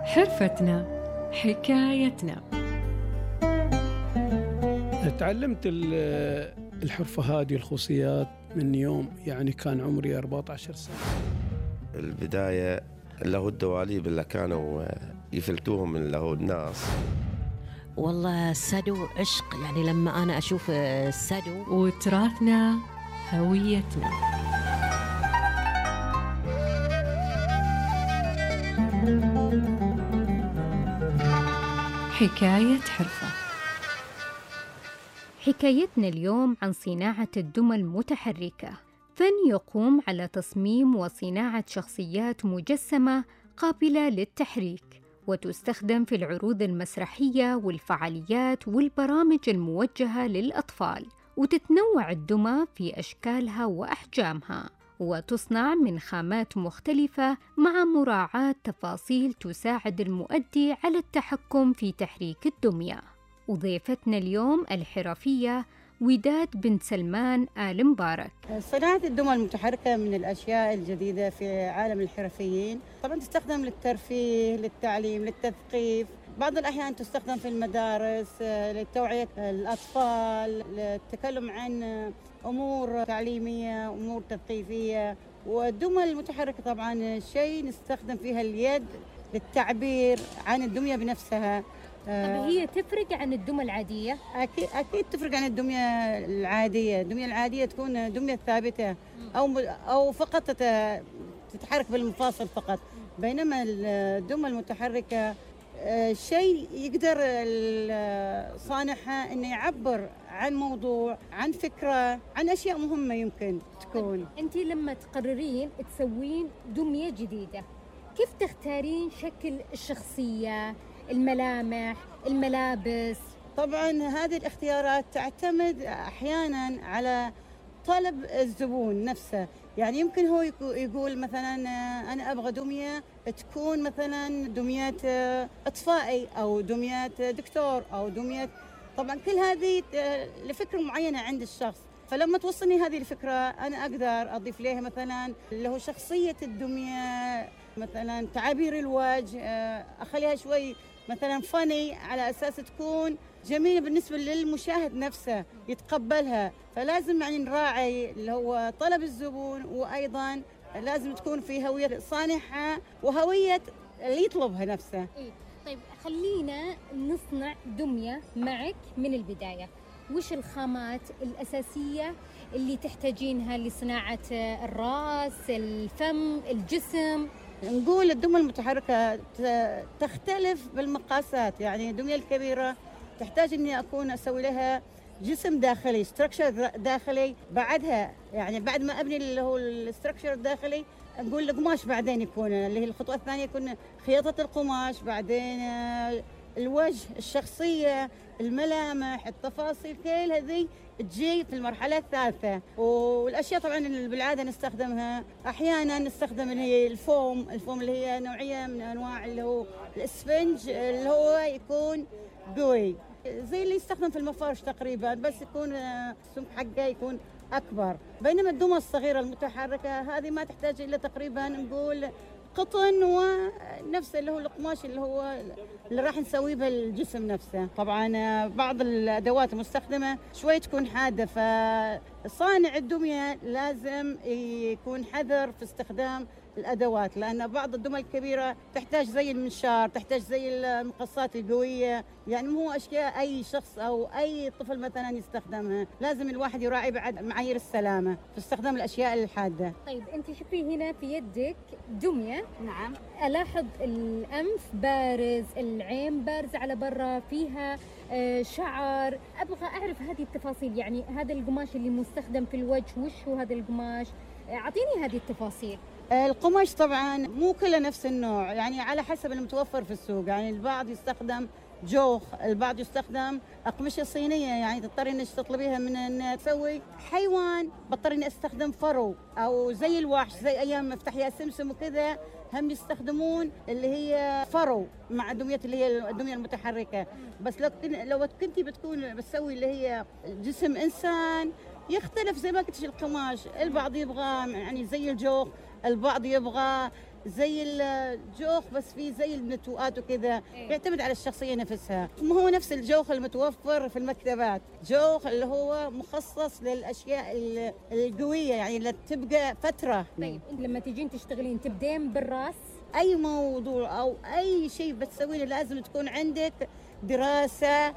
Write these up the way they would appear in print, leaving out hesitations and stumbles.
حرفتنا حكايتنا. تعلمت الحرفة هذه الخصوصيات من يوم كان عمري 14 سنة. البداية له الدواليب اللي كانوا يفلتوهم من له الناس. والله السدو عشق، لما أنا أشوف السدو. وتراثنا هويتنا. حكاية حرفة. حكايتنا اليوم عن صناعة الدمى المتحركة، فن يقوم على تصميم وصناعة شخصيات مجسمة قابلة للتحريك، وتستخدم في العروض المسرحية والفعاليات والبرامج الموجهة للأطفال. وتتنوع الدمى في أشكالها وأحجامها، وتصنع من خامات مختلفة مع مراعاة تفاصيل تساعد المؤدي على التحكم في تحريك الدمية. وضيفتنا اليوم الحرفية وداد بنت سلمان آل مبارك. صناعة الدمى المتحركة من الأشياء الجديدة في عالم الحرفيين، طبعا تستخدم للترفيه، للتعليم، للتثقيف، بعض الأحيان تستخدم في المدارس لتوعية الأطفال، للتكلم عن أمور تعليمية، أمور تثقيفية. والدمى المتحركة طبعا شيء نستخدم فيها اليد للتعبير عن الدمية بنفسها. طب هي تفرق عن الدمى العادية؟ أكيد تفرق عن الدمية العادية. الدمية العادية تكون دمية ثابتة أو فقط تتحرك بالمفاصل فقط، بينما الدمى المتحركة شيء يقدر صانعها إنه يعبر عن موضوع، عن فكرة، عن أشياء مهمة يمكن تكون. أنت لما تقررين تسوين دمية جديدة، كيف تختارين شكل الشخصية، الملامح، الملابس؟ طبعا هذه الاختيارات تعتمد أحيانا على طلب الزبون نفسه. يمكن هو يقول مثلا أنا أبغى دمية تكون مثلا دمية إطفائي، أو دمية دكتور، أو دمية، طبعا كل هذه لفكرة معينة عند الشخص. فلما توصلني هذه الفكرة أنا أقدر أضيف لها مثلا اللي هو شخصية الدمية، مثلا تعابير الوجه، أخليها شوي مثلا فني على أساس تكون جميلة بالنسبة للمشاهد نفسه يتقبلها. فلازم نراعي اللي هو طلب الزبون، وأيضا لازم تكون في هوية صانعها وهوية اللي يطلبها نفسه. طيب خلينا نصنع دمية معك من البداية. وش الخامات الأساسية اللي تحتاجينها لصناعة الرأس، الفم، الجسم؟ نقول الدمى المتحركة تختلف بالمقاسات. الدمية الكبيرة تحتاج إني أكون أسوي لها جسم داخلي، ستراكشر داخلي. بعدها بعد ما أبني اللي هو الستراكشر الداخلي، نقول القماش بعدين يكون اللي هي الخطوة الثانية، يكون خياطة القماش، بعدين الوجه، الشخصية، الملامح، التفاصيل، كل هذه تجي في المرحلة الثالثة. والأشياء طبعا اللي بالعادة نستخدمها، أحيانا نستخدم اللي هي الفوم اللي هي نوعية من أنواع اللي هو الإسفنج، اللي هو يكون قوي زي اللي يستخدم في المفارش تقريبا، بس يكون السمك حقه يكون أكبر. بينما الدمى الصغيرة المتحركة هذه ما تحتاج إلا تقريبا نقول قطن، ونفس اللي هو القماش اللي راح نسويه بالجسم نفسه. طبعا بعض الأدوات المستخدمة شوي تكون حادة، فصانع الدمية لازم يكون حذر في استخدام الأدوات، لأن بعض الدمى الكبيرة تحتاج زي المنشار، تحتاج زي المقصات القوية. مو أشياء أي شخص أو أي طفل مثلا يستخدمها. لازم الواحد يراعي بعد معايير السلامة في استخدام الأشياء الحادة. طيب أنت شوفي هنا في يدك دمية. نعم. ألاحظ الأنف بارز، العين بارزة على برا، فيها شعر. أبغى أعرف هذه التفاصيل. هذا القماش اللي مستخدم في الوجه، وش هو هذا القماش؟ أعطيني هذه التفاصيل. القماش طبعا مو كله نفس النوع، على حسب المتوفر في السوق. البعض يستخدم جوخ، البعض يستخدم أقمشة صينية، تضطري انك تطلبيها من ان تسوي حيوان، بضطر اني استخدم فرو، او زي الوحش، زي ايام مفتاح يا سمسم وكذا، هم يستخدمون اللي هي فرو مع دمية اللي هي الدمية المتحركة. بس لو كنتي بتسوي اللي هي جسم انسان، يختلف زي ما قلت القماش. البعض يبغى زي الجوخ، البعض يبغى زي الجوخ بس فيه زي النتوءات وكذا، يعتمد على الشخصية نفسها. ما هو نفس الجوخ المتوفر في المكتبات، جوخ اللي هو مخصص للأشياء القوية يعني اللي تبقى فترة. طيب لما تجين تشتغلين تبدين بالرأس؟ أي موضوع أو أي شيء بتسويه لازم تكون عندك دراسة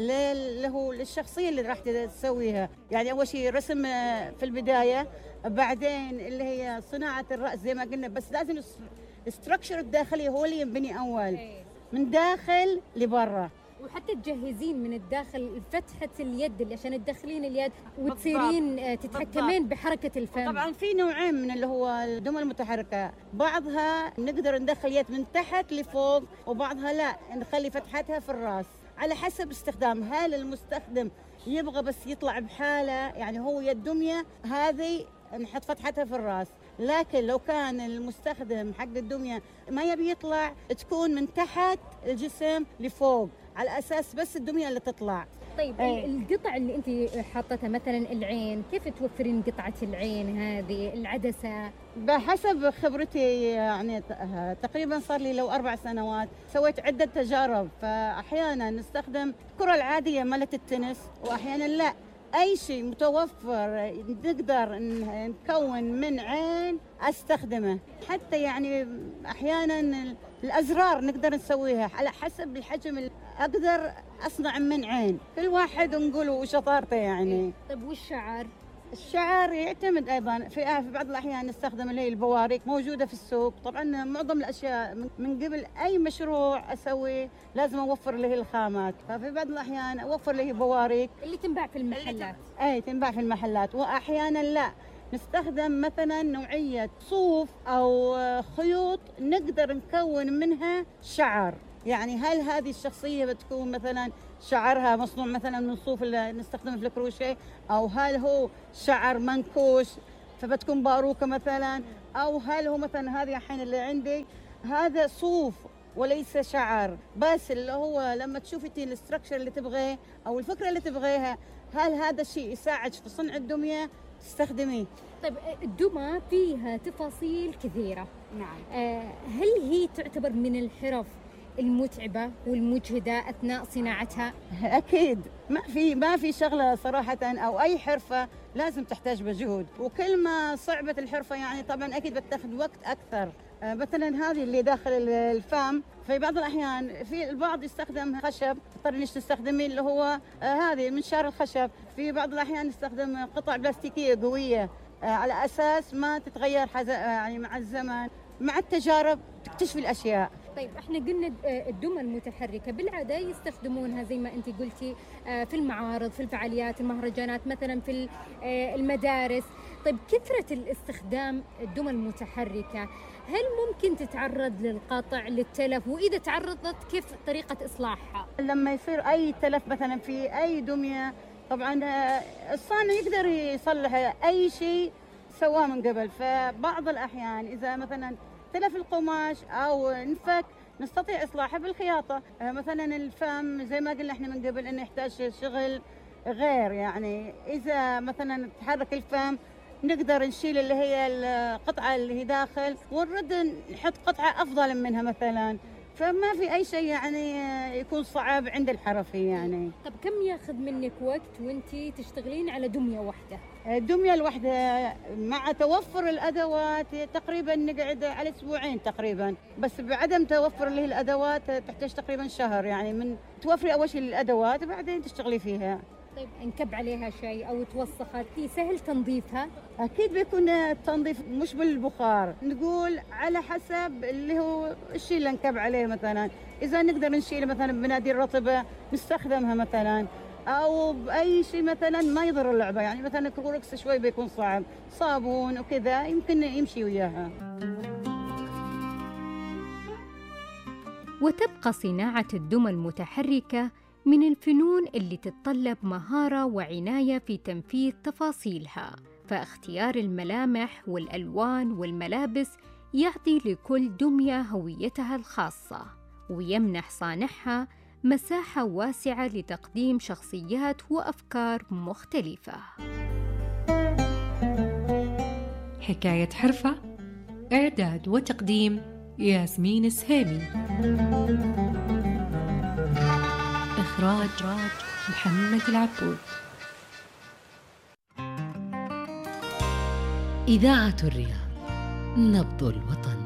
للشخصية اللي راح تسويها. يعني أول شيء رسم في البداية، بعدين اللي هي صناعة الرأس زي ما قلنا، بس لازم الستركشر الداخلي هو اللي ينبني أول من داخل لبرا، وحتى تجهزين من الداخل فتحة اليد اللي عشان تدخلين اليد وتصيرين تتحكمين بحركة الفم. طبعا في نوعين من اللي هو الدمى المتحركة، بعضها نقدر ندخل يد من تحت لفوق وبعضها لا نخلي فتحتها في الراس على حسب استخدام. هل المستخدم يبغى بس يطلع بحالة يعني هو يد دمية، هذه نحط فتحتها في الراس. لكن لو كان المستخدم حق الدمية ما يبي يطلع، تكون من تحت الجسم لفوق على أساس بس الدمية اللي تطلع. طيب القطع اللي انت حاطتها مثلا العين، كيف توفرين قطعة العين هذه، العدسة؟ بحسب خبرتي يعني تقريبا صار لي لو 4 سنوات سويت عدة تجارب. فأحيانا نستخدم الكرة العادية مالت التنس وأحيانا لا، أي شيء متوفر نقدر نكون من عين أستخدمه. حتى يعني أحيانا الأزرار نقدر نسويها على حسب الحجم، أقدر أصنع من عين، كل واحد نقوله وشطارته يعني. طيب والشعر؟ الشعر يعتمد أيضا في بعض الأحيان نستخدم اللي هي البواريك موجودة في السوق. طبعا معظم الأشياء من قبل أي مشروع أسوي لازم أوفر اللي هي الخامات، ففي بعض الأحيان أوفر اللي هي بواريك اللي تنباع في المحلات. أي تنباع في المحلات، وأحيانا لا نستخدم مثلا نوعية صوف أو خيوط نقدر نكون منها شعر. يعني هل هذه الشخصية بتكون مثلا شعرها مصنوع مثلا من صوف اللي نستخدمه في الكروشيه، أو هل هو شعر منكوش فبتكون باروكة مثلا، أو هل هو مثلا هذه الحين اللي عندي هذا صوف وليس شعر، بس اللي هو لما تشوفي الاستراكشر اللي تبغيه أو الفكرة اللي تبغيها هل هذا الشيء يساعد في صنع الدمية تستخدميه. طيب الدمى فيها تفاصيل كثيرة. نعم. هل هي تعتبر من الحرف المتعبة والمجهدة أثناء صناعتها؟ أكيد ما في شغلة صراحة أو أي حرفة لازم تحتاج مجهود، وكل ما صعبت الحرفة يعني طبعا أكيد بتاخذ وقت أكثر. مثلا هذه اللي داخل الفم في بعض الأحيان في البعض يستخدم خشب، تضطرين إيش تستخدمين اللي هو هذه منشار الخشب. في بعض الأحيان يستخدم قطع بلاستيكية قوية على أساس ما تتغير يعني مع الزمن، مع التجارب تكتشفي الأشياء. طيب احنا قلنا الدمى المتحركة بالعادة يستخدمونها زي ما انت قلتي في المعارض، في الفعاليات، المهرجانات، مثلا في المدارس. طيب كثرة الاستخدام الدمى المتحركة هل ممكن تتعرض للقطع، للتلف؟ وإذا تعرضت كيف طريقة إصلاحها؟ لما يصير أي تلف مثلا في أي دمية طبعا الصانع يقدر يصلح أي شيء سواه من قبل. فبعض الأحيان إذا مثلا تلف القماش أو انفك نستطيع إصلاحه بالخياطة. مثلا الفم زي ما قلنا احنا من قبل إنه يحتاج شغل غير، يعني إذا مثلا تحرك الفم نقدر نشيل اللي هي القطعة اللي هي داخل ونرد نحط قطعة أفضل منها مثلا. فما في أي شيء يعني يكون صعب عند الحرفي يعني. طب كم ياخذ منك وقت وانتي تشتغلين على دمية واحدة؟ الدمية الواحدة مع توفر الأدوات تقريبا نقعد على 2 أسبوع تقريبا، بس بعدم توفر اللي هي الأدوات تحتاج تقريبا شهر. يعني من توفري أول شيء الأدوات بعدين تشتغلي فيها. طيب انكب عليها شيء أو توسخت سهل تنظيفها؟ أكيد بيكون التنظيف مش بالبخار، نقول على حسب اللي هو الشيء اللي نكب عليه. مثلا إذا نقدر نشيله مثلا بمناديل رطبة نستخدمها مثلا، أو بأي شيء مثلا ما يضر اللعبة. يعني مثلا كلوركس شوي بيكون صعب، صابون وكذا يمكن يمشي وياها. وتبقى صناعة الدمى المتحركة من الفنون اللي تتطلب مهارة وعناية في تنفيذ تفاصيلها، فاختيار الملامح والألوان والملابس يعطي لكل دمية هويتها الخاصة، ويمنح صانعها مساحة واسعة لتقديم شخصيات وأفكار مختلفة. حكاية حرفة إعداد وتقديم ياسمين السهيمي. إخراج محمد العبود. إذاعة الرياض، نبض الوطن.